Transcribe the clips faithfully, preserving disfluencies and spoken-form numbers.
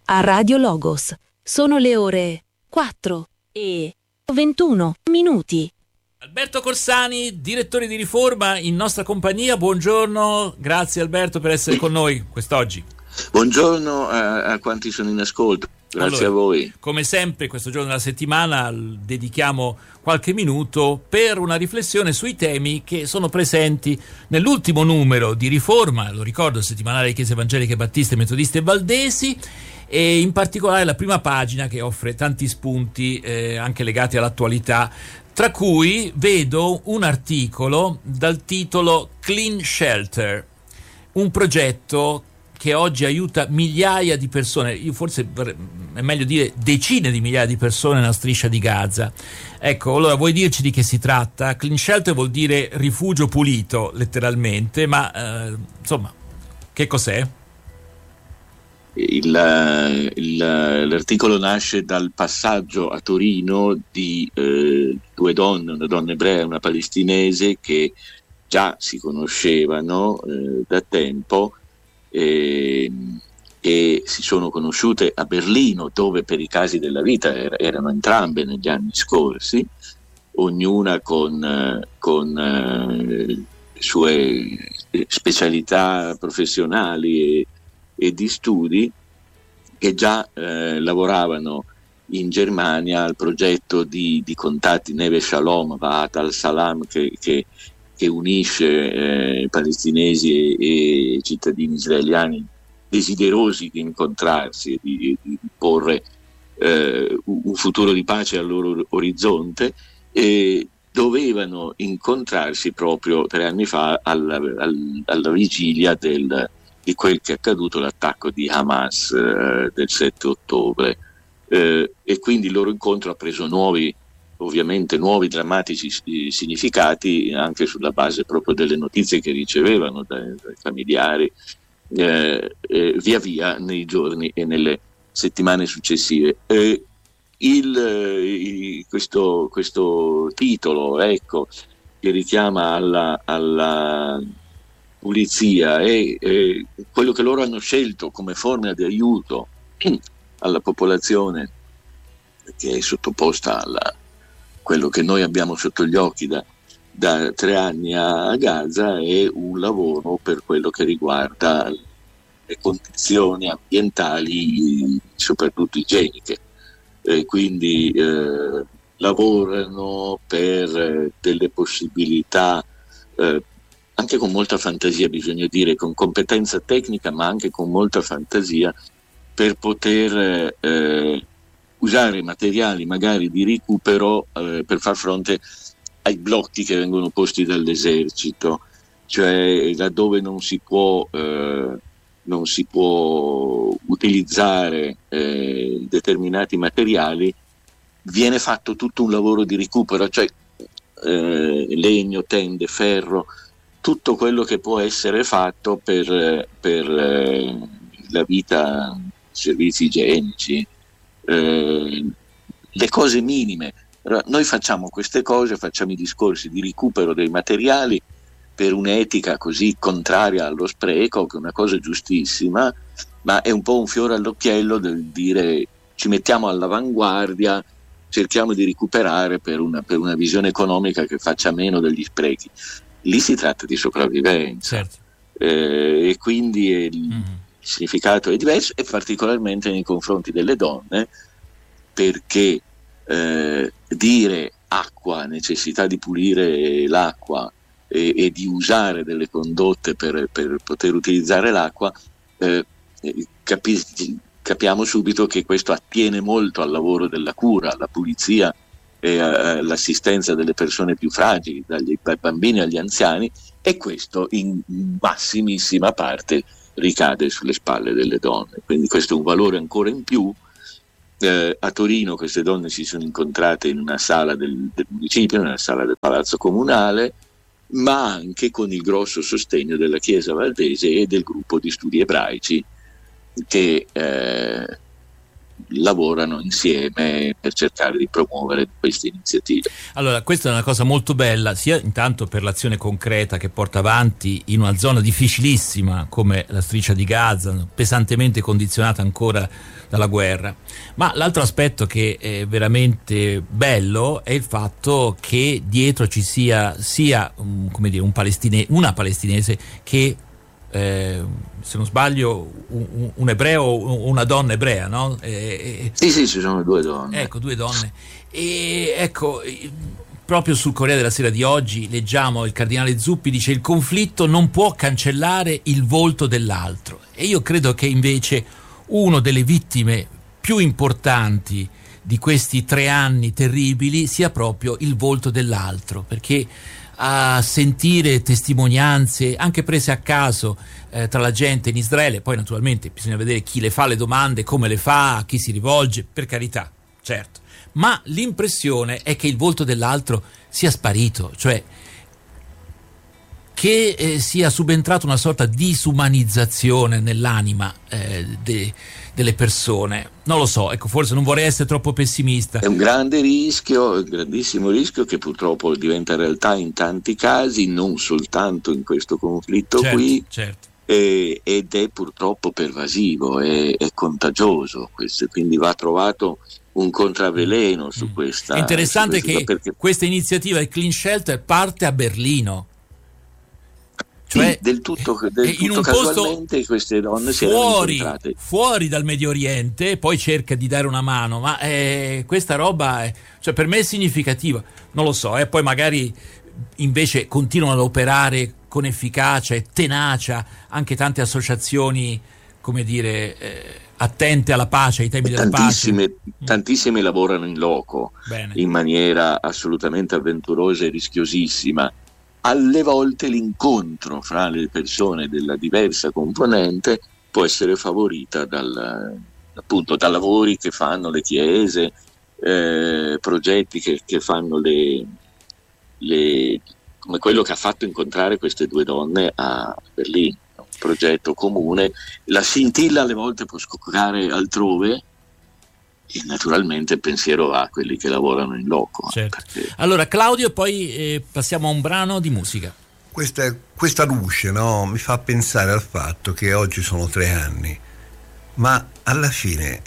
a Radio Logos. Sono le ore quattro e ventuno minuti. Alberto Corsani, direttore di Riforma, in nostra compagnia. Buongiorno, grazie Alberto per essere con noi quest'oggi. Buongiorno a, a quanti sono in ascolto, grazie allora, a voi. Come sempre questo giorno della settimana dedichiamo qualche minuto per una riflessione sui temi che sono presenti nell'ultimo numero di Riforma, lo ricordo, il settimanale di Chiese Evangeliche Battiste, Metodiste e Valdesi, e in particolare la prima pagina che offre tanti spunti eh, anche legati all'attualità, tra cui vedo un articolo dal titolo Clean Shelter, un progetto che oggi aiuta migliaia di persone, io forse è meglio dire decine di migliaia di persone nella striscia di Gaza. Ecco, allora vuoi dirci di che si tratta? Clean Shelter vuol dire rifugio pulito, letteralmente, ma eh, insomma, che cos'è? Il, il, l'articolo nasce dal passaggio a Torino di eh, due donne, una donna ebrea e una palestinese, che già si conoscevano eh, da tempo, e, e si sono conosciute a Berlino, dove per i casi della vita er- erano entrambe negli anni scorsi, ognuna con, con eh, le sue specialità professionali e, e di studi, che già eh, lavoravano in Germania al progetto di, di contatti Neve Shalom, Vaat al-Salam, che, che che unisce eh, palestinesi e, e cittadini israeliani desiderosi di incontrarsi e di, di porre eh, un futuro di pace al loro orizzonte, e dovevano incontrarsi proprio tre anni fa alla, al, alla vigilia del, di quel che è accaduto, l'attacco di Hamas eh, del sette ottobre, eh, e quindi il loro incontro ha preso nuovi ovviamente nuovi drammatici significati, anche sulla base proprio delle notizie che ricevevano dai, dai familiari eh, eh, via via nei giorni e nelle settimane successive. Eh, il, il, questo, questo titolo, ecco, che richiama alla, alla pulizia è, è quello che loro hanno scelto come forma di aiuto alla popolazione che è sottoposta alla quello che noi abbiamo sotto gli occhi da, da tre anni a Gaza, è un lavoro per quello che riguarda le condizioni ambientali, soprattutto igieniche. E quindi eh, lavorano per delle possibilità, eh, anche con molta fantasia, bisogna dire, con competenza tecnica, ma anche con molta fantasia, per poter eh, usare materiali magari di recupero eh, per far fronte ai blocchi che vengono posti dall'esercito, cioè laddove non si può, eh, non si può utilizzare eh, determinati materiali, viene fatto tutto un lavoro di recupero, cioè eh, legno, tende, ferro, tutto quello che può essere fatto per, per eh, la vita, servizi igienici, Eh, le cose minime. Noi facciamo queste cose, facciamo i discorsi di recupero dei materiali per un'etica così contraria allo spreco, che è una cosa giustissima, ma è un po' un fiore all'occhiello del dire ci mettiamo all'avanguardia, cerchiamo di recuperare per una, per una visione economica che faccia meno degli sprechi. Lì si tratta di sopravvivenza, certo. eh, e quindi è il, mm-hmm. Il significato è diverso, e particolarmente nei confronti delle donne, perché eh, dire acqua, necessità di pulire l'acqua e, e di usare delle condotte per, per poter utilizzare l'acqua, eh, capi- capiamo subito che questo attiene molto al lavoro della cura, alla pulizia e all'assistenza delle persone più fragili, dagli, dai bambini agli anziani, e questo in massimissima parte ricade sulle spalle delle donne. Quindi questo è un valore ancora in più. Eh, a Torino queste donne si sono incontrate in una sala del, del municipio, nella sala del palazzo comunale, ma anche con il grosso sostegno della Chiesa Valdese e del gruppo di studi ebraici, che eh, lavorano insieme per cercare di promuovere queste iniziative. Allora, questa è una cosa molto bella, sia intanto per l'azione concreta che porta avanti in una zona difficilissima come la striscia di Gaza, pesantemente condizionata ancora dalla guerra, ma l'altro aspetto che è veramente bello è il fatto che dietro ci sia sia um, come dire, un palestine, una palestinese che Eh, se non sbaglio un, un ebreo o una donna ebrea, no? Eh, sì, sì, ci sono due donne. Ecco, due donne. E ecco, proprio sul Corriere della Sera di oggi leggiamo il cardinale Zuppi dice: il conflitto non può cancellare il volto dell'altro. E io credo che invece una delle vittime più importanti di questi tre anni terribili sia proprio il volto dell'altro, perché a sentire testimonianze anche prese a caso eh, tra la gente in Israele, poi naturalmente bisogna vedere chi le fa le domande, come le fa, a chi si rivolge, per carità, certo, ma l'impressione è che il volto dell'altro sia sparito, cioè che eh, sia subentrata una sorta di disumanizzazione nell'anima eh, de, delle persone. Non lo so, ecco, forse non vorrei essere troppo pessimista. È un grande rischio, un grandissimo rischio che purtroppo diventa realtà in tanti casi, non soltanto in questo conflitto certo, qui, certo. Eh, ed è purtroppo pervasivo, è, è contagioso, questo, quindi va trovato un contravveleno su questa. È interessante su questa, che perché... questa iniziativa, il Clean Shelter, parte a Berlino. Cioè, sì, del tutto, del in tutto un casualmente posto queste donne si fuori, erano incontrate fuori dal Medio Oriente, poi cerca di dare una mano, ma eh, questa roba è, cioè, per me è significativa, non lo so, e eh, poi magari invece continuano ad operare con efficacia e tenacia anche tante associazioni, come dire, eh, attente alla pace, ai temi della tantissime, pace. Tantissime lavorano in loco. Bene. In maniera assolutamente avventurosa e rischiosissima. Alle volte l'incontro fra le persone della diversa componente può essere favorita dal, appunto, da lavori che fanno le chiese, eh, progetti che, che fanno le, le, come quello che ha fatto incontrare queste due donne a Berlino, un progetto comune. La scintilla alle volte può scoccare altrove, e naturalmente il pensiero va a quelli che lavorano in loco. Certo. Perché... Allora Claudio, poi eh, passiamo a un brano di musica. Questa, questa luce, no, mi fa pensare al fatto che oggi sono tre anni, ma alla fine,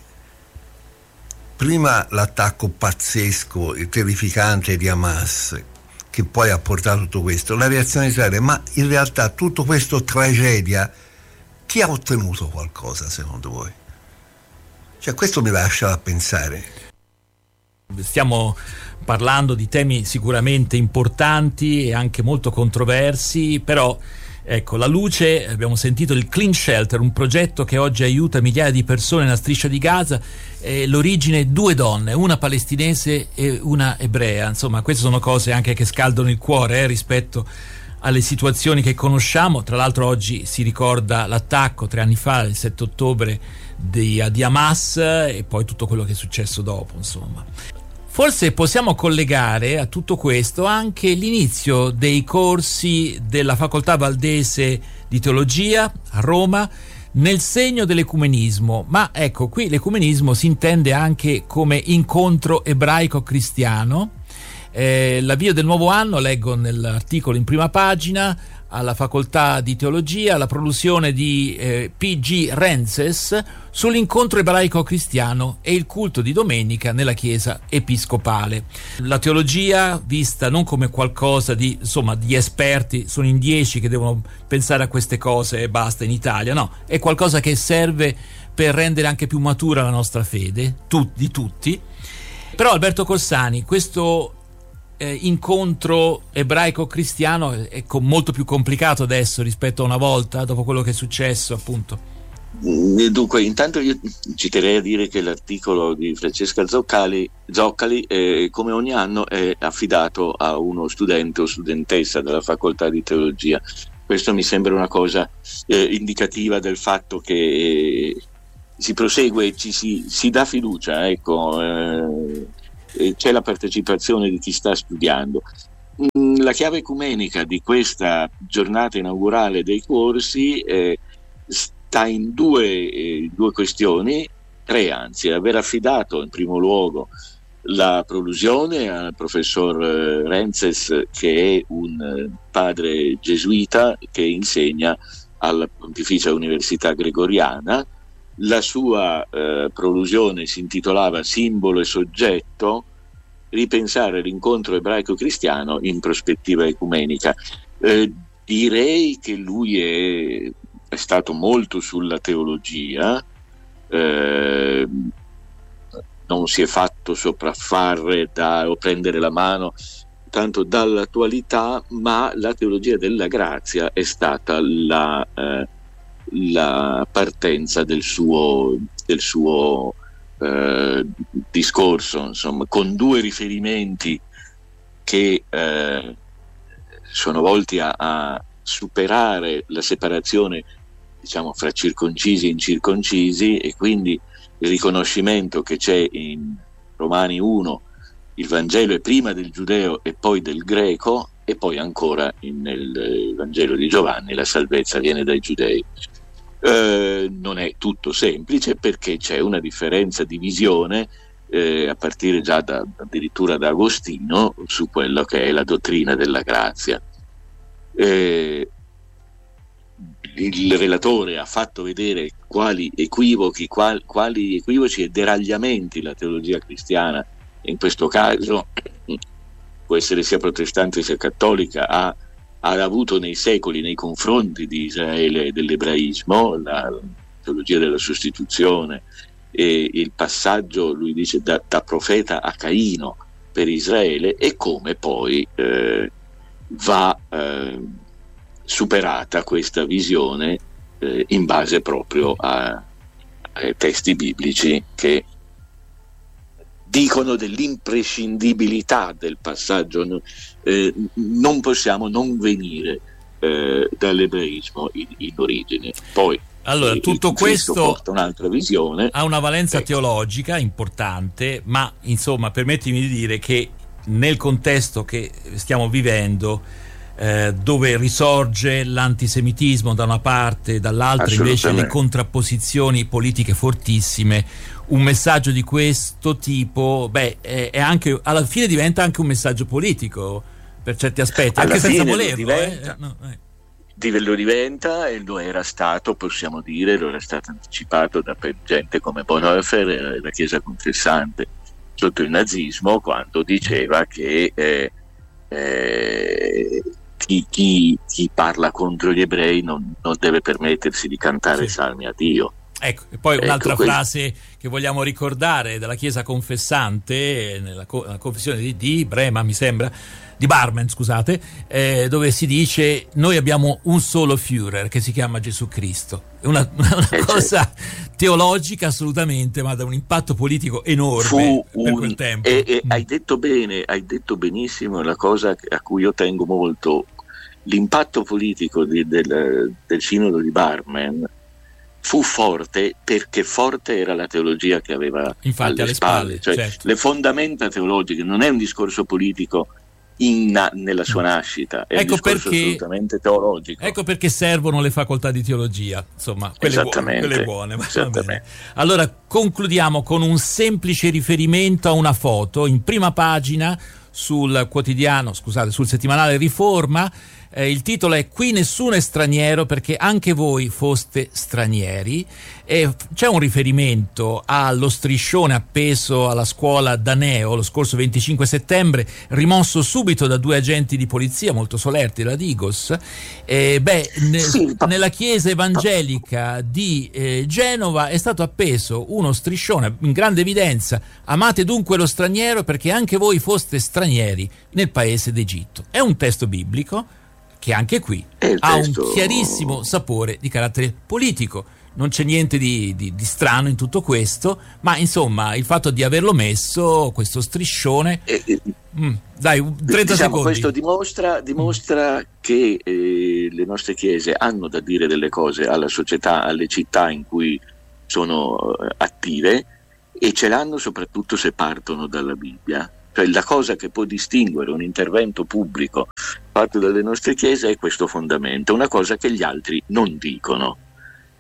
prima l'attacco pazzesco e terrificante di Hamas, che poi ha portato tutto questo, la reazione di Israele, ma in realtà tutto questo tragedia, chi ha ottenuto qualcosa secondo voi? Cioè, questo mi lascia a pensare. Stiamo parlando di temi sicuramente importanti e anche molto controversi, però ecco, la luce, abbiamo sentito il Clean Shelter, un progetto che oggi aiuta migliaia di persone nella striscia di Gaza, eh, l'origine due donne, una palestinese e una ebrea, insomma queste sono cose anche che scaldano il cuore eh, rispetto alle situazioni che conosciamo. Tra l'altro oggi si ricorda l'attacco tre anni fa, il sette ottobre di, di Hamas, e poi tutto quello che è successo dopo, insomma. Forse possiamo collegare a tutto questo anche l'inizio dei corsi della Facoltà Valdese di Teologia a Roma nel segno dell'ecumenismo, ma ecco, qui l'ecumenismo si intende anche come incontro ebraico-cristiano. Eh, l'avvio del nuovo anno, leggo nell'articolo in prima pagina, alla Facoltà di Teologia, la produzione di eh, P G Renses sull'incontro ebraico-cristiano e il culto di domenica nella Chiesa episcopale. La teologia vista non come qualcosa di, insomma, di esperti, sono in dieci che devono pensare a queste cose e basta in Italia, no, è qualcosa che serve per rendere anche più matura la nostra fede, tu, di tutti. Però Alberto Corsani, questo Eh, incontro ebraico-cristiano è co- molto più complicato adesso rispetto a una volta, dopo quello che è successo, appunto. Dunque, intanto io ci terrei a dire che l'articolo di Francesca Zoccali, Zoccali eh, come ogni anno è affidato a uno studente o studentessa della facoltà di teologia. Questo mi sembra una cosa eh, indicativa del fatto che eh, si prosegue e ci si, si dà fiducia, ecco, eh, c'è la partecipazione di chi sta studiando. La chiave ecumenica di questa giornata inaugurale dei corsi eh, sta in due, eh, due questioni. tre anzi, aver affidato in primo luogo la prolusione al professor Renzes, che è un padre gesuita che insegna alla Pontificia Università Gregoriana. La sua eh, prolusione si intitolava Simbolo e soggetto, ripensare l'incontro ebraico-cristiano in prospettiva ecumenica. Eh, direi che lui è, è stato molto sulla teologia, eh, non si è fatto sopraffare da, o prendere la mano tanto dall'attualità, ma la teologia della grazia è stata la, eh, la partenza del suo, del suo eh, discorso, insomma, con due riferimenti che eh, sono volti a, a superare la separazione, diciamo, fra circoncisi e incirconcisi, e quindi il riconoscimento che c'è in Romani uno, il Vangelo è prima del giudeo e poi del greco, e poi ancora in, nel Vangelo di Giovanni la salvezza viene dai giudei. Eh, non è tutto semplice, perché c'è una differenza di visione eh, a partire già da, addirittura da Agostino su quello che è la dottrina della grazia. Eh, il relatore ha fatto vedere quali equivoci, qual, quali equivoci e deragliamenti la teologia cristiana, in questo caso può essere sia protestante sia cattolica, ha, ha avuto nei secoli nei confronti di Israele e dell'ebraismo, la teologia della sostituzione e il passaggio, lui dice, da, da profeta a Caino per Israele, e come poi eh, va eh, superata questa visione eh, in base proprio a, ai testi biblici che dicono dell'imprescindibilità del passaggio. No, eh, non possiamo non venire eh, dall'ebraismo in, in origine. Poi allora, tutto questo porta un'altra visione, ha una valenza ecco. teologica importante, ma insomma permettimi di dire che nel contesto che stiamo vivendo, eh, dove risorge l'antisemitismo da una parte, dall'altra invece le contrapposizioni politiche fortissime, un messaggio di questo tipo, beh, è, è anche, alla fine diventa anche un messaggio politico per certi aspetti, alla anche senza volerlo. Diventa, eh. No, eh. Lo diventa, e lo era stato, possiamo dire, lo era stato anticipato da gente come Bonhoeffer e la Chiesa confessante sotto il nazismo, quando diceva che eh, eh, chi, chi, chi parla contro gli ebrei non, non deve permettersi di cantare sì. salmi a Dio. Ecco, e poi un'altra ecco, frase che vogliamo ricordare della Chiesa confessante, nella, co- nella confessione di, di Brema, mi sembra, di Barmen, scusate, eh, dove si dice: noi abbiamo un solo Führer che si chiama Gesù Cristo. È una, una eh, cosa certo. teologica assolutamente, ma da un impatto politico enorme. Fu per un, quel tempo. E, e mm. hai detto bene, hai detto benissimo la cosa a cui io tengo molto. L'impatto politico di, del, del sinodo di Barmen fu forte, perché forte era la teologia che aveva Infatti, alle, alle spalle, spalle, cioè certo. le fondamenta teologiche. Non è un discorso politico in, nella sua nascita, è ecco un discorso perché, assolutamente teologico. Ecco perché servono le facoltà di teologia, insomma, quelle buone, quelle buone. Ma va bene. Allora concludiamo con un semplice riferimento a una foto in prima pagina sul quotidiano, scusate, sul settimanale Riforma. Eh, il titolo è "Qui nessuno è straniero perché anche voi foste stranieri", e c'è un riferimento allo striscione appeso alla scuola Daneo lo scorso venticinque settembre, rimosso subito da due agenti di polizia molto solerti della Digos. Eh, beh, ne, sì, pa- nella chiesa evangelica di eh, Genova è stato appeso uno striscione in grande evidenza: "Amate dunque lo straniero perché anche voi foste stranieri nel paese d'Egitto". È un testo biblico che anche qui ha testo... un chiarissimo sapore di carattere politico. Non c'è niente di, di, di strano in tutto questo, ma insomma il fatto di averlo messo, questo striscione, eh, eh, mm, dai, trenta diciamo, secondi. Questo dimostra, dimostra mm. che eh, le nostre chiese hanno da dire delle cose alla società, alle città in cui sono eh, attive, e ce l'hanno soprattutto se partono dalla Bibbia. Cioè, la cosa che può distinguere un intervento pubblico fatto dalle nostre chiese è questo fondamento, una cosa che gli altri non dicono.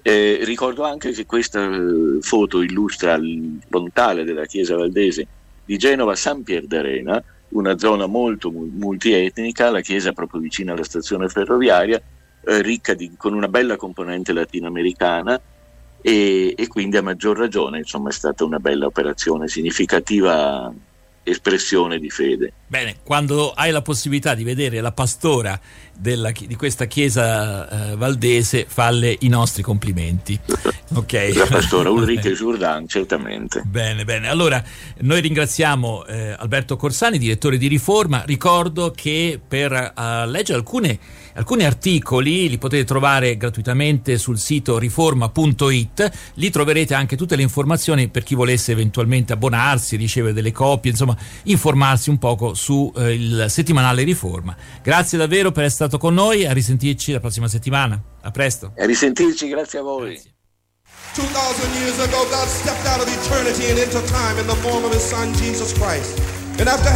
Eh, ricordo anche che questa eh, foto illustra il frontale della chiesa valdese di Genova San Pier d'Arena, una zona molto multietnica, la chiesa proprio vicina alla stazione ferroviaria, eh, ricca di, con una bella componente latinoamericana, e, e quindi a maggior ragione insomma è stata una bella operazione, significativa espressione di fede. Bene, quando hai la possibilità di vedere la pastora della, di questa chiesa eh, valdese, falle i nostri complimenti. Okay. La pastora Ulrike Jourdan, certamente. Bene, bene. Allora, noi ringraziamo eh, Alberto Corsani, direttore di Riforma. Ricordo che per uh, leggere alcune, alcuni articoli li potete trovare gratuitamente sul sito riforma punto it. Lì troverete anche tutte le informazioni per chi volesse eventualmente abbonarsi, ricevere delle copie, insomma, informarsi un poco su eh, il settimanale Riforma. Grazie davvero per essere stato con noi, a risentirci la prossima settimana. A presto. A risentirci, grazie a voi. Grazie. two thousand years ago, God stepped out of eternity and into time in the form of His Son, Jesus Christ. And after